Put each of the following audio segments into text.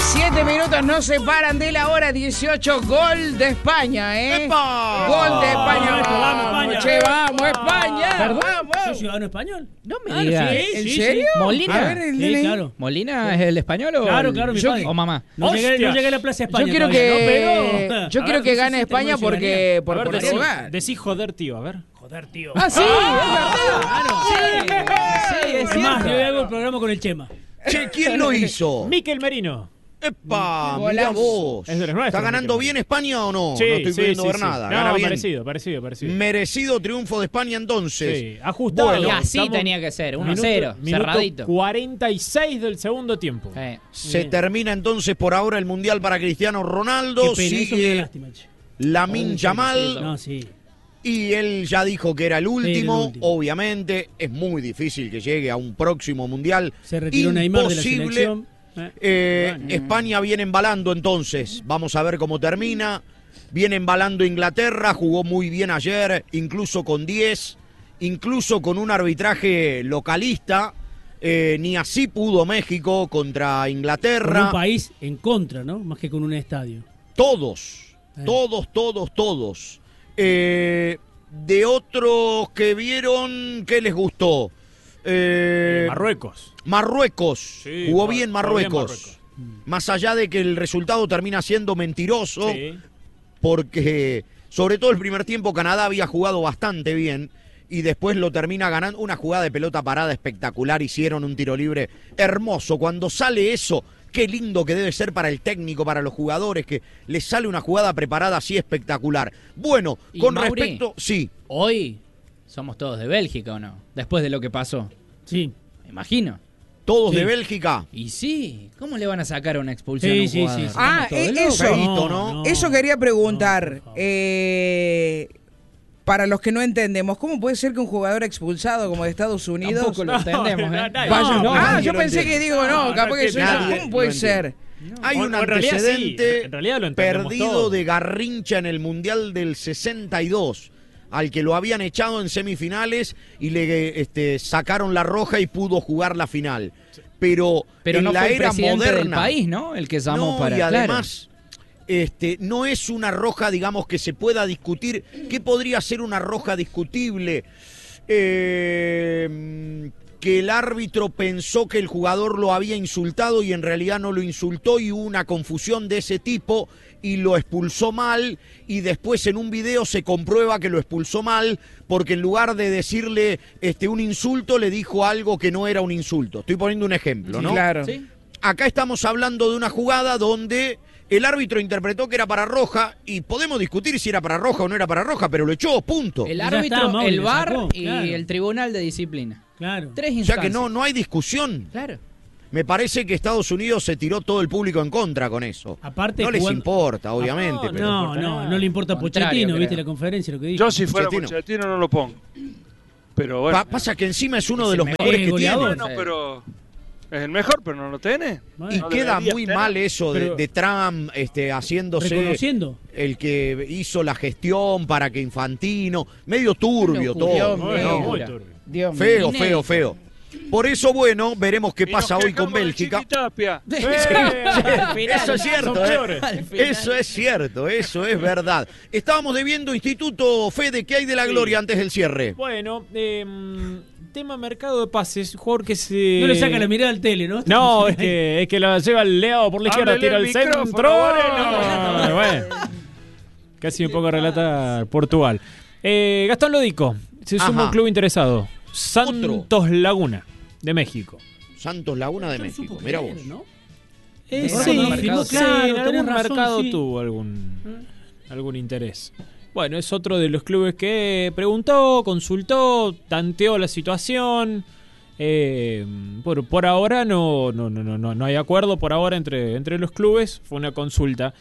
7 minutos nos separan de la hora 18. Gol de España, ¿eh? ¡Epa! Gol de España. Vamos, Che, vamos, España. ¿Perdón? Vamos. ¿Soy ciudadano español? No me digas. ¿En serio? ¿Molina? A ver, el Sí, DNI. claro. ¿Molina es el español o Claro, el- claro, mi yo- padre. o mamá? No llegué a la Plaza España. Yo quiero todavía, que, ¿no? Pero, yo quiero que gane España porque A ver, Portugal. decí joder, tío, a ver. Joder, tío. Ah, sí, es verdad. Sí, es Es más, cierto. yo hago el programa con el Chema. Che, ¿quién lo hizo? Miquel Merino. ¡Epa! Golazo. Mirá vos. Es de los nuestros, ¿Está ganando Miquel. bien España o no? No estoy pudiendo ver nada. No, Gana bien. parecido. Merecido triunfo de España entonces. Sí, ajustado. Bueno, Y así Estamos- tenía que ser, 1-0, Minuto cerradito. 46 del segundo tiempo. Se termina entonces por ahora el Mundial para Cristiano Ronaldo. Qué pena, eso me da Sigue lástima, che. Lamine Yamal. No, sí. Y él ya dijo que era el último. el último. Obviamente es muy difícil que llegue a un próximo Mundial. Se retiró Neymar de la Imposible. selección. España viene embalando entonces. Vamos a ver cómo termina. Viene embalando Inglaterra. Jugó muy bien ayer, incluso con 10. Incluso con un arbitraje localista. Ni así pudo México contra Con Inglaterra. un país en contra, ¿no? Más que con un estadio. Todos. Todos. De otros que vieron, ¿qué les gustó? Marruecos. Marruecos. Sí, Jugó jugó bien bien Marruecos. Más allá de que el resultado termina siendo mentiroso, Sí. porque sobre todo el primer tiempo Canadá había jugado bastante bien y después lo termina ganando. Una jugada de pelota parada espectacular, hicieron un tiro libre hermoso. Cuando sale eso, qué lindo que debe ser para el técnico, para los jugadores, que les sale una jugada preparada así espectacular. Bueno, Y con Mauri, respecto... Sí, Hoy somos todos de Bélgica, ¿o no? Después de lo que pasó. Sí. Me imagino. todos Sí. de Bélgica. Y sí, ¿cómo le van a sacar una expulsión Sí, a un sí, jugador? sí. Estamos Ah, todos eso. locos. Feíto, ¿no? Eso quería preguntar. No, por favor. Para los que no entendemos, ¿cómo puede ser que un jugador expulsado como de Estados Unidos Tampoco lo entendemos, ¿eh? vaya? No, Ah, nadie yo lo pensé entiende. que digo, no, No, capaz no que entiende soy yo. nadie, ¿Cómo puede no ser? Hay O un en realidad sí, antecedente en realidad lo entendemos perdido todo. de Garrincha en el Mundial del 62, al que lo habían echado en semifinales y le sacaron la roja y pudo jugar la final. Pero en no la fue el era presidente moderna, del país, ¿no? El que llamó no, para... y claro. además no es una roja, digamos, que se pueda discutir. ¿Qué podría ser una roja discutible? Que el árbitro pensó que el jugador lo había insultado y en realidad no lo insultó y hubo una confusión de ese tipo y lo expulsó mal y después en un video se comprueba que lo expulsó mal porque en lugar de decirle un insulto le dijo algo que no era un insulto. Estoy poniendo un ejemplo, ¿no? Claro. ¿Sí? Acá estamos hablando de una jugada donde el árbitro interpretó que era para roja y podemos discutir si era para roja o no era para roja, pero lo echó, punto. El Ya árbitro, está, Mauri, el lo VAR sacó, y claro. el Tribunal de Disciplina. Claro. 3 O sea instancias. que no hay discusión. Claro. Me parece que Estados Unidos se tiró todo el público en contra con eso. Aparte, no les jugando- importa, obviamente. no, pero No le importa a Contrario, Pochettino, ¿viste creo. la conferencia? Lo que dijo. Yo si fuera Pochettino. Pochettino no lo pongo. Pero bueno. Pasa que encima es uno Es de el los mejor mejores que goleador. tiene. Bueno, pero es el mejor, pero no lo tiene. Bueno, Y No queda debería muy tener. mal eso Pero- de Trump haciéndose reconociendo. el que hizo la gestión para que Infantino, medio turbio Locura, todo. Dios ¿no? mío. Muy turbio. Dios mío. Feo, Inédito. feo. Por eso, bueno, veremos qué Y nos pasa hoy con quejamos de Bélgica. Chiquitapia. Eso es cierto, Son peores. Al final. Eso es cierto, eso es verdad. Estábamos debiendo Instituto Fede, ¿qué hay de la Sí. gloria antes del cierre? Bueno, tema mercado de pases, jugador que se... No le saca la mirada al tele, ¿no? No, es que lo lleva el Leao por la izquierda, Háblele tira al el centro. micrófono, Moreno. Bueno, casi un poco relata Portugal. Gastón Lodico, se suma Ajá. un club interesado. Santos Laguna, de México. Santos Laguna de Yo México, supo que mira era, vos. ¿no? Ahora Sí, con el mercado, sí, claro, en algún tenés razón, mercado sí. tuvo algún interés. Bueno, es otro de los clubes que preguntó, consultó, tanteó la situación. Por ahora no hay acuerdo por ahora entre los clubes. Fue una consulta.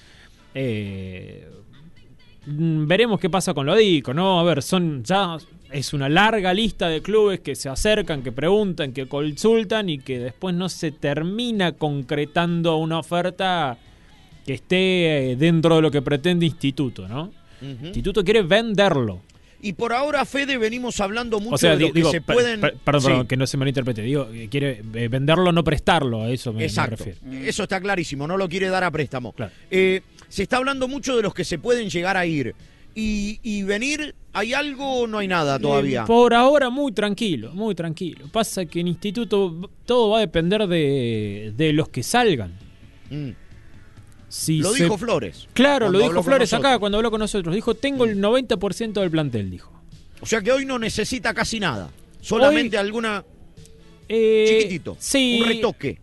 Veremos qué pasa con Lodico, ¿no? A ver, es una larga lista de clubes que se acercan, que preguntan, que consultan y que después no se termina concretando una oferta que esté dentro de lo que pretende Instituto, ¿no? Ujú. Instituto quiere venderlo. Y por ahora, Fede, venimos hablando mucho O sea, de lo que se pueden... Perdón, Sí. que no se malinterprete. Digo, quiere venderlo, no prestarlo, a eso me Exacto, refiero. eso está clarísimo, no lo quiere dar a préstamo. Claro. Se está hablando mucho de los que se pueden llegar a ir. Y venir, ¿hay algo o no hay nada todavía? Por ahora muy tranquilo, muy tranquilo. Pasa que en instituto todo va a depender de los que salgan. Si Lo se- dijo Flores. Claro, cuando lo habló dijo con Flores nosotros. acá cuando habló con nosotros. Dijo, tengo el 90% del plantel, dijo. O sea que hoy no necesita casi nada. Solamente alguna... chiquitito. Sí. Un retoque.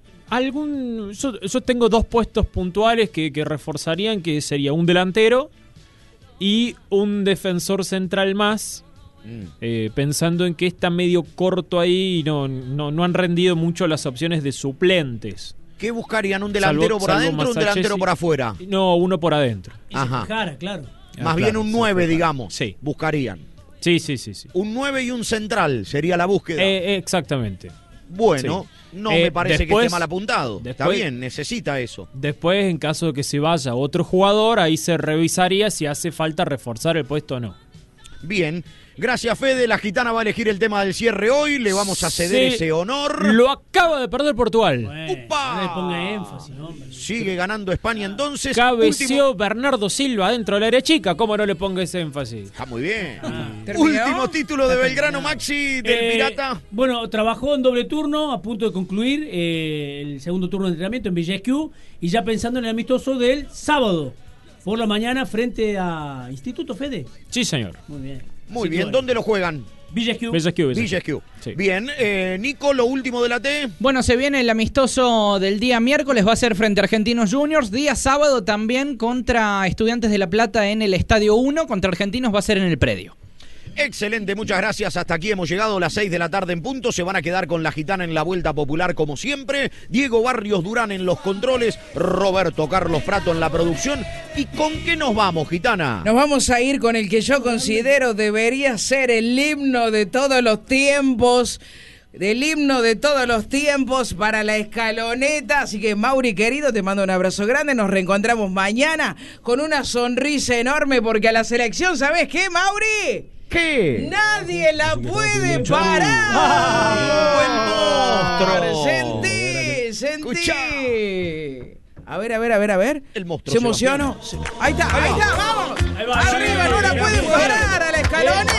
Yo tengo 2 puestos puntuales que reforzarían, que sería un delantero y un defensor central más, pensando en que está medio corto ahí y no han rendido mucho las opciones de suplentes. ¿Qué buscarían? ¿Un delantero por adentro o un delantero por afuera? No, uno por adentro. Ajá. Claro. Más bien un 9, sí, digamos. Sí. Buscarían. Sí. Un 9 y un central sería la búsqueda. Exactamente. Bueno, sí. no me parece que después- esté mal apuntado. Está después- bien, necesita eso. Después, en caso de que se vaya otro jugador, ahí se revisaría si hace falta reforzar el puesto o no. Bien. Gracias, Fede. La Gitana va a elegir el tema del cierre hoy. Le vamos a ceder Sí. ese honor. Lo acaba de perder Portugal. ¡Upa! No le ponga énfasis, hombre. Sigue ganando España entonces. Cabeció Último- Bernardo Silva dentro del área chica. ¿Cómo no le ponga ese énfasis? Está muy bien. ¿Terminó? Último título de Belgrano, Maxi, del Pirata. Bueno, trabajó en doble turno, a punto de concluir el segundo turno de entrenamiento en Villa Esquiú, y ya pensando en el amistoso del sábado, por la mañana, frente a Instituto Fede. Sí, señor. Muy bien. Muy Así que bien. bueno. ¿Dónde lo juegan? Villa Esquiú. Villa Esquiú. Villa Esquiú. Sí. Bien. Nico, lo último de la T. Bueno, se viene el amistoso del día miércoles, va a ser frente a Argentinos Juniors. Día sábado también contra Estudiantes de La Plata en el Estadio 1. Contra Argentinos va a ser en el predio. Excelente, muchas gracias. Hasta aquí hemos llegado a las 6 de la tarde en punto. Se van a quedar con la Gitana en la Vuelta Popular como siempre. Diego Barrios Durán en los controles. Roberto Carlos Prato en la producción. ¿Y con qué nos vamos, Gitana? Nos vamos a ir con el que yo considero debería ser el himno de todos los tiempos. Del himno de todos los tiempos para la escaloneta. Así que, Mauri, querido, te mando un abrazo grande. Nos reencontramos mañana con una sonrisa enorme porque a la selección, ¿sabés qué, Mauri? ¿Qué? Nadie la puede parar. ¡Ah! ¡Buen monstruo! Sentí. Escuchá. A ver. El monstruo ¿Se emocionó? Ahí está, vamos. Ahí va, Arriba, no la pueden parar a la escaloneta.